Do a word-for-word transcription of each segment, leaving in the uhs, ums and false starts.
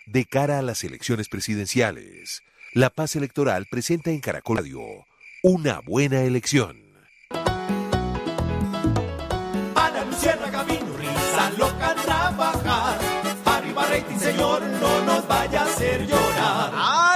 de cara a las elecciones presidenciales. La Paz Electoral presenta en Caracol Radio una buena elección. Ana Luciérnaga vino, risa loca trabajar. Arriba rating, señor, no nos vaya a hacer llorar.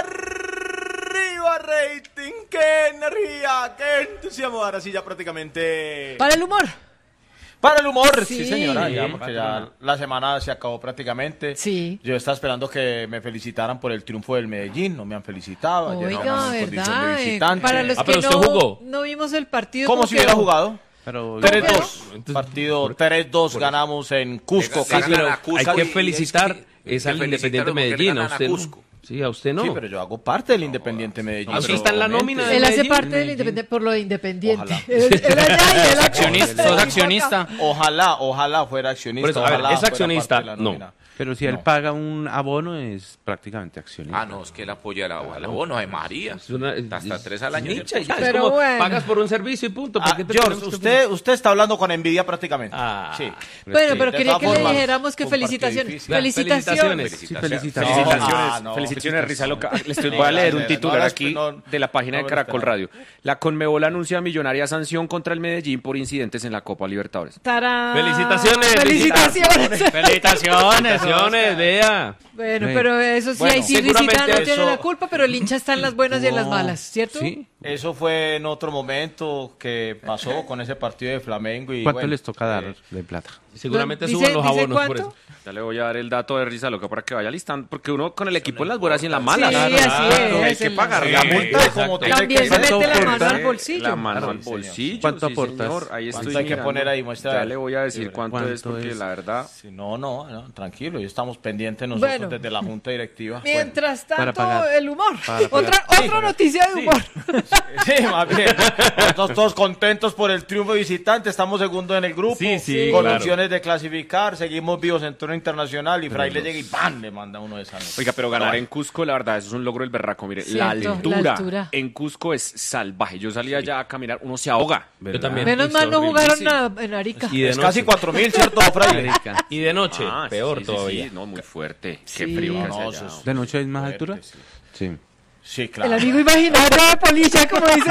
Arriba rating, qué energía, qué entusiasmo. Ahora sí ya prácticamente... Para el humor. Para el humor, sí, Sí. señora, ya, porque ya la semana se acabó prácticamente. Sí. Yo estaba esperando que me felicitaran por el triunfo del Medellín, no me han felicitado. Ayer Oiga, jugamos en condición de ¿verdad? Eh, visitante. Para los Ah, que pero usted no, jugó. no vimos el partido. ¿Cómo ¿cómo si hubiera quedó? jugado? Pero tres quedó? dos, partido tres dos ganamos en Cusco. Sí, casi- pero a Cusco hay que y- felicitar y es es al que Independiente felicitarlo porque le Medellín, a ganan a usted no. Cusco. Sí, a usted no. Sí, pero yo hago parte del Independiente Medellín. Ah, usted pero está en la obviamente- nómina de Él hace Medellín. parte del Independiente por lo de Independiente. Ojalá. Él, él allá y él acá. Accionista, sos accionista. Ojalá, ojalá fuera accionista. Por eso, a ver, ojalá ¿es fuera accionista? parte de la No. nómina. Pero si él No. paga un abono es prácticamente accionista. Ah, no, es que él apoya la, al abono de María. Es una- Hasta es- tres al año. Ninja, ¿cierto? ya, es Pero como bueno. pagas por un servicio y punto. ¿por Ah, qué te George, tenemos que usted, usted está hablando con envidia prácticamente. Ah. Sí. Bueno, pero De quería todas que le formas, dijéramos que fue un partido felicitaciones. difícil. Felicitaciones. Sí, Felicitaciones. felicitaciones. Felicitaciones, Ah, no. felicitaciones Risa Loca. Les estoy, No, voy a leer no, un no, titular no, aquí no, de la página no, de Caracol no. Radio. La Conmebol anuncia millonaria sanción contra el Medellín por incidentes en la Copa Libertadores. ¡Tarán! Felicitaciones. Felicitaciones. Felicitaciones, vea. Bueno, Sí. pero eso sí, Bueno, ahí sí seguramente Risita no tiene eso- la culpa, pero el hincha está en las buenas y en las malas, ¿cierto? Sí. Eso fue en otro momento que pasó con ese partido de Flamengo. Y ¿Cuánto bueno, les toca dar eh, de plata? Seguramente Dice- suban los dice abonos por cuánto. eso. Ya le voy a dar el dato de Risa Loca para que vaya listando, porque uno con el equipo en las buenas y en las malas. Sí, así es. Hay que el- pagar La la multa multa. de como tiene También que se ser. mete la ¿Cuánto mano al aportas? bolsillo. La mano Claro, al sí, bolsillo. ¿Cuánto sí, aportas? señor. Ahí ¿Cuánto estoy hay que mirando. poner ahí? Muestra. Ya le voy a decir cuánto, es, ¿Cuánto porque es? la verdad... Sí, no, no, no, tranquilo, ya estamos pendientes nosotros Bueno. desde la Junta Directiva. Mientras Para tanto, pagar. el humor. Para pagar. Otra, otra noticia de humor. Bueno, sí, más bien. Nosotros todos contentos por el triunfo visitante, estamos segundos en el grupo, Sí, sí, con claro. opciones de clasificar, seguimos vivos en torneo internacional y Fraile llega y ¡pam! Le manda uno de esa noche. Oiga, pero ganar en Cusco, la verdad, eso es un logro del berraco. Mire, la, Cierto, altura la altura. en Cusco es salvaje. Yo salía allá a caminar, uno se ahoga. Yo también. Menos mal no Horrible. jugaron Sí. nada en Arica. Y de Es noche. casi cuatro mil, ¿cierto, Fraile? Y de noche, Ah, peor sí, sí, todavía. sí, no, muy fuerte. Sí. Qué frío que No, hace eso allá. es- ¿De noche es más altura? Sí. Sí, El claro. amigo imaginario de Polilla, como dice.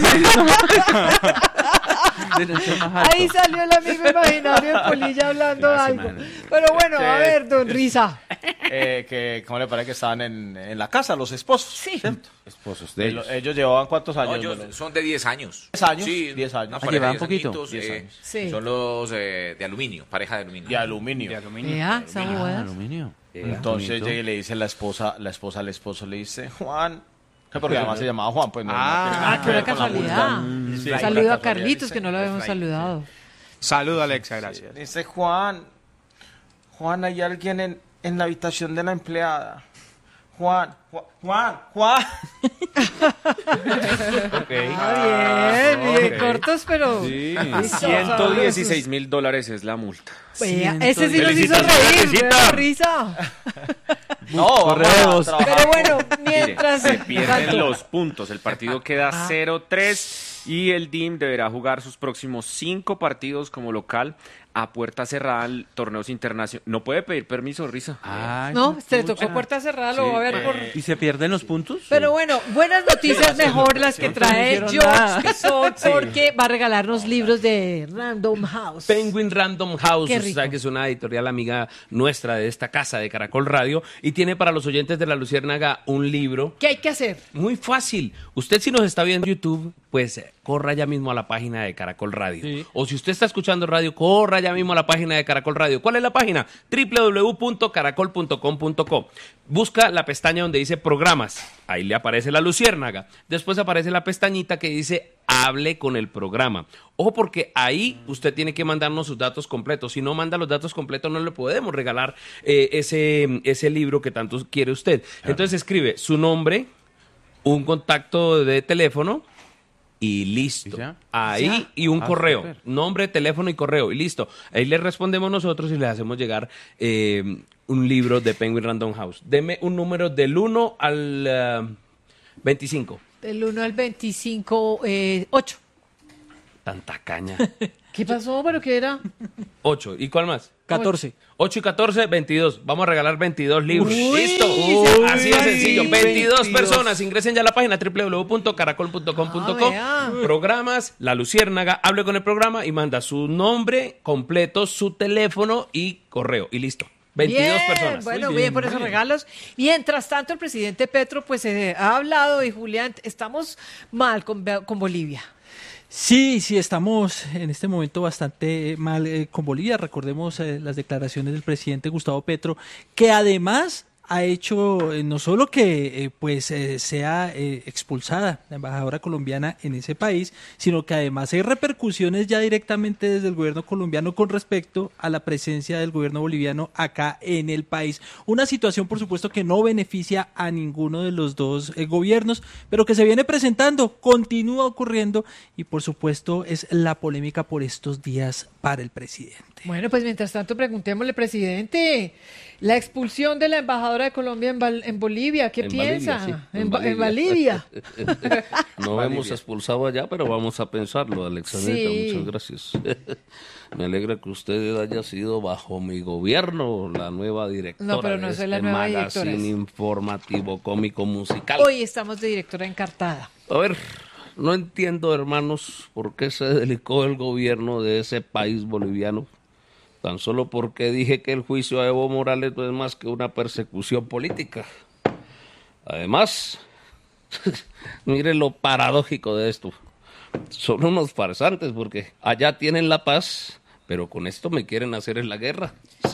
De noche es más alto. Ahí salió el amigo imaginario de Polilla hablando Clase, algo. man. Pero bueno, a ver, don Risa. Eh, que, ¿cómo le parece que estaban en, en la casa los esposos? Sí. ¿cierto? Esposos de Ellos, ellos. ellos llevaban cuántos No, años. ellos de los- son de diez años. ¿diez años? Sí, diez años. una Ah, pareja llevaban de poquito. añitos, diez eh, años. Sí. Son los eh, de aluminio, pareja de aluminio. De aluminio. Vea, esa Ah, boda. aluminio. Entonces Bonito. llega y le dice la esposa, la esposa al esposo le dice, Juan, que porque además se llamaba Juan, pues no. Ah, no tiene Ah, qué nada una que ver con la casualidad. multa. Sí, Un una saludo a casualidad. Carlitos, que no lo habíamos saludado. Saludo, Alexa, gracias. Dice Juan, Juan, hay alguien en, en la habitación de la empleada. Juan, Juan, Juan, Juan. Ah, bien, bien, cortos, pero... Sí. Listo, ciento dieciséis mil dólares es la multa. Vea, ese sí nos hizo reír, vea, Risa. No, Correos. vamos a trabajar Pero con- bueno, Mire, mientras... se pierden Exacto. los puntos. El partido queda Ah. cero tres y el D I M deberá jugar sus próximos cinco partidos como local a puerta cerrada en torneos internacionales. No puede pedir permiso, Risa. Ay, No, se pucha. tocó puerta cerrada, lo va a ver por... ¿Y se pierden los puntos? Pero bueno, buenas noticias mejor las que trae hicieron George nada. Pizón, porque va a regalarnos libros de Random House. Penguin Random House, Qué usted rico. sabe que es una editorial amiga nuestra de esta casa de Caracol Radio y tiene para los oyentes de La Luciérnaga un libro ¿Qué hay que hacer? muy fácil. Usted si nos está viendo en YouTube, pues eh, corra ya mismo a la página de Caracol Radio. Sí. O si usted está escuchando radio, corra ya mismo a la página de Caracol Radio. ¿Cuál es la página? doble u doble u doble u punto caracol punto com punto co. Busca la pestaña donde dice programas. Ahí le aparece La Luciérnaga. Después aparece la pestañita que dice hable con el programa. Ojo, porque ahí usted tiene que mandarnos sus datos completos. Si no manda los datos completos, no le podemos regalar eh, ese, ese libro que tanto quiere usted. Entonces escribe su nombre, un contacto de teléfono y listo. ¿Y ya? Ahí ¿Ya? y un Ah, correo. súper. Nombre, teléfono y correo. Y listo. Ahí le respondemos nosotros y le hacemos llegar eh, un libro de Penguin Random House. Deme un número del uno al eh, veinticinco. Del uno al veinticinco, eh, ocho. Tanta caña. ¿Qué pasó? ¿Pero qué era? ocho. ¿Y cuál más? catorce. ocho y catorce, veintidós. Vamos a regalar veintidós libros. Uy, ¡Listo! Uy, Así de sencillo. sí, veintidós, veintidós. personas. Ingresen ya a la página doble u doble u doble u punto caracol punto com punto co. Ah, vea. Programas, La Luciérnaga. Hable con el programa y manda su nombre completo, su teléfono y correo. Y listo. veintidós Bien, personas. bueno, Muy bien, bien, por muy esos bien. regalos. Mientras tanto, el presidente Petro pues eh, ha hablado y Julián, estamos mal con, con Bolivia. Sí, sí, estamos en este momento bastante mal eh, con Bolivia. Recordemos eh, las declaraciones del presidente Gustavo Petro, que además ha hecho eh, no solo que eh, pues eh, sea eh, expulsada la embajadora colombiana en ese país, sino que además hay repercusiones ya directamente desde el gobierno colombiano con respecto a la presencia del gobierno boliviano acá en el país. Una situación, por supuesto, que no beneficia a ninguno de los dos eh, gobiernos, pero que se viene presentando, continúa ocurriendo y, por supuesto, es la polémica por estos días para el presidente. Bueno, pues mientras tanto preguntémosle, presidente, la expulsión de la embajadora de Colombia en, Val- en Bolivia, ¿qué En piensa? Bolivia, sí, en, en Ba- en Bolivia. Bolivia. No hemos expulsado allá, pero vamos a pensarlo, Alexandrita. Sí. Muchas gracias. Me alegra que usted haya sido bajo mi gobierno la nueva directora. No, pero no de soy la este nueva magazine directora. informativo, cómico, musical. Hoy estamos de directora encartada. A ver, no entiendo, hermanos, por qué se delicó el gobierno de ese país boliviano. Tan solo porque dije que el juicio a Evo Morales no es más que una persecución política. Además, mire lo paradójico de esto. Son unos farsantes porque allá tienen la paz, pero con esto me quieren hacer en la guerra.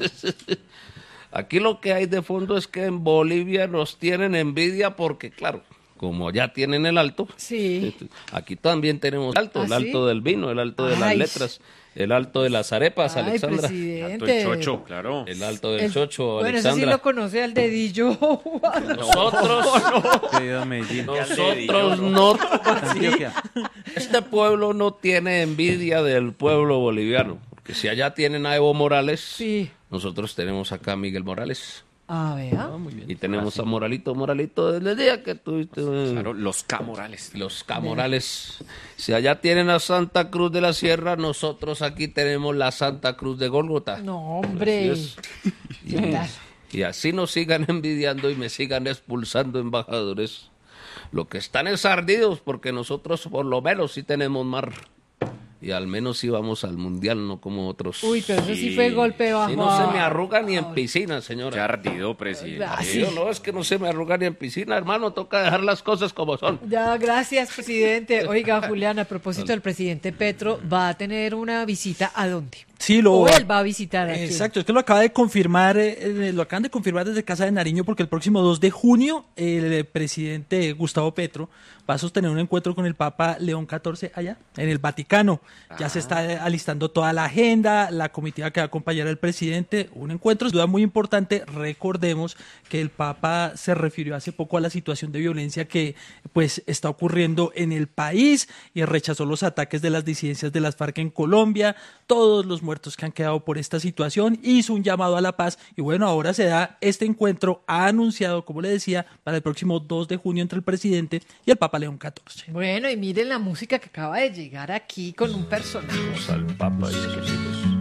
Aquí lo que hay de fondo es que en Bolivia nos tienen envidia porque, claro, como ya tienen el alto, Sí. aquí también tenemos el alto, ¿Ah, el alto sí? del vino, el alto de las Ay. letras, el alto de las arepas, Ay, Alexandra. presidente. Alto el chocho, claro. El alto del El- chocho, Bueno, eso sí Alexandra. lo conoce al dedillo. Nosotros, Querido Medellín. nosotros no, Antioquia. este pueblo no tiene envidia del pueblo boliviano, porque si allá tienen a Evo Morales, Sí. nosotros tenemos acá a Miguel Morales. Ah, vea. Y tenemos a Moralito, Moralito, desde el día que tuviste eh, Claro, los K Morales. los Camorales. Si allá tienen a Santa Cruz de la Sierra, nosotros aquí tenemos la Santa Cruz de Gólgota. No, hombre. Así es. ¿Qué tal? Y así nos sigan envidiando y me sigan expulsando embajadores. Lo que están es ardidos porque nosotros por lo menos sí tenemos mar. Y al menos sí vamos al mundial, no como otros. Uy, pero eso sí fue golpe bajo. Y no se me arruga ni en piscina, Qué señora. ardido, presidente. Ah, Sí, no, es que no se me arruga ni en piscina, hermano. Toca dejar las cosas como son. Ya, gracias, presidente. Oiga, Julián, a propósito del presidente Petro, va a tener una visita ¿a dónde? Sí, lo O él va a visitar aquí. Exacto, es que lo acaba de confirmar, eh, lo acaban de confirmar desde Casa de Nariño porque el próximo dos de junio el eh, presidente Gustavo Petro va a sostener un encuentro con el Papa León catorce allá en el Vaticano. Ya se está eh, alistando toda la agenda, la comitiva que va a acompañar al presidente, un encuentro sin duda muy importante. Recordemos que el Papa se refirió hace poco a la situación de violencia que pues está ocurriendo en el país y rechazó los ataques de las disidencias de las FARC en Colombia, todos los muertos que han quedado por esta situación, hizo un llamado a la paz y bueno, ahora se da este encuentro, ha anunciado, como le decía, para el próximo dos de junio entre el presidente y el Papa León catorce. Bueno, y miren la música que acaba de llegar aquí con un personaje. Al Papa y sus hijos.